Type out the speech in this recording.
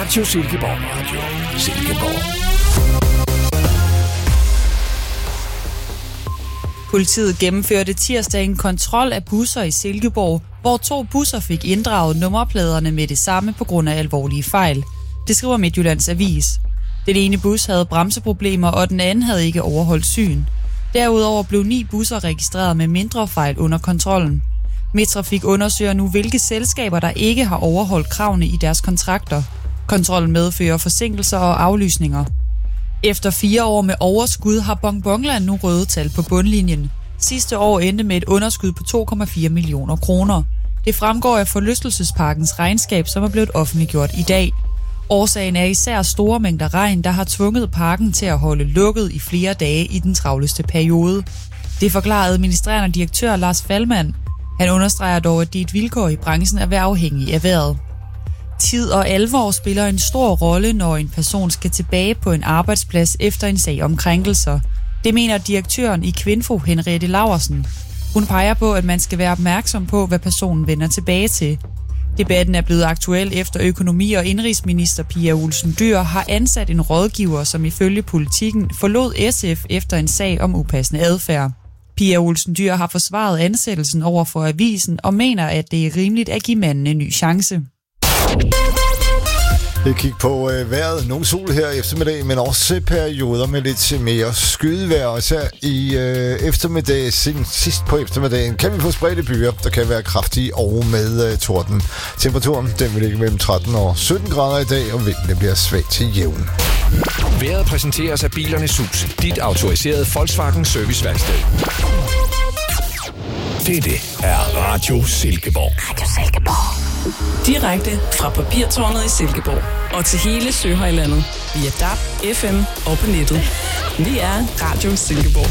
Radio Silkeborg. Radio Silkeborg. Politiet gennemførte tirsdag en kontrol af busser i Silkeborg, hvor 2 busser fik inddraget nummerpladerne med det samme på grund af alvorlige fejl. Det skriver Midtjyllands Avis. Den ene bus havde bremseproblemer, og den anden havde ikke overholdt syn. Derudover blev 9 busser registreret med mindre fejl under kontrollen. Midttrafik undersøger nu, hvilke selskaber, der ikke har overholdt kravene i deres kontrakter. Kontrollen medfører forsinkelser og aflysninger. Efter 4 år med overskud har Bonbonland nu røde tal på bundlinjen. Sidste år endte med et underskud på 2,4 millioner kroner. Det fremgår af forlystelsesparkens regnskab, som er blevet offentliggjort i dag. Årsagen er især store mængder regn, der har tvunget parken til at holde lukket i flere dage i den travleste periode. Det forklarede administrerende direktør Lars Faldmann. Han understreger dog, at det er et vilkår i branchen at være afhængig af vejret. Tid og alvor spiller en stor rolle, når en person skal tilbage på en arbejdsplads efter en sag om krænkelser. Det mener direktøren i Kvinfo, Henriette Laursen. Hun peger på, at man skal være opmærksom på, hvad personen vender tilbage til. Debatten er blevet aktuel efter økonomi- og indrigsminister Pia Olsen Dyhr har ansat en rådgiver, som ifølge Politikken forlod SF efter en sag om upassende adfærd. Pia Olsen Dyhr har forsvaret ansættelsen over for avisen og mener, at det er rimeligt at give manden en ny chance. Jeg kigger på vejret. Nogle sol her i eftermiddag, men også perioder med lidt mere skydevejr. Og især i eftermiddag, sidst på eftermiddagen, kan vi få spredte byer, der kan være kraftige og med torden. Temperaturen den vil ligge mellem 13 og 17 grader i dag, og vinden bliver svag til jævn. Vejret præsenteres af Bilernes Hus, dit autoriserede Volkswagen serviceværksted. Dette er Radio Silkeborg. Radio Silkeborg. Direkte fra Papirtårnet i Silkeborg og til hele Søhøjlandet via DAB, FM og på nettet. Vi er Radio Silkeborg.